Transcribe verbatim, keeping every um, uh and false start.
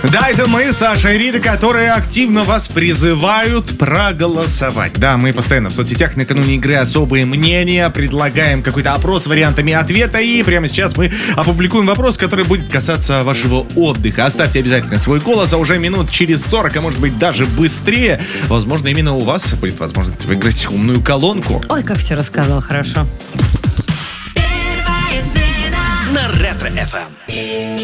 Да, это мы, Саша и Рита, которые активно вас призывают проголосовать. Да, мы постоянно в соцсетях накануне игры «Особые мнения» предлагаем какой-то опрос с вариантами ответа. И прямо сейчас мы опубликуем вопрос, который будет касаться вашего отдыха. Оставьте обязательно свой голос, а уже минут через сорок, а может быть даже быстрее, возможно, именно у вас будет возможность выиграть умную колонку. Ой, как все рассказал хорошо. На Ретро эф эм.